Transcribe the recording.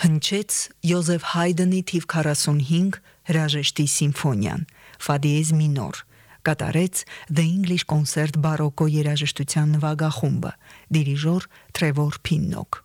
Հնչեց Յոզեֆ Հայդնի թիվ 45 հրաժեշտի սիմֆոնիան, ֆա դիեզ մինոր, կատարեց The English Concert Barocco երաժշտության նվագախումբը, դիրիժոր Թրևոր Փիննոկ։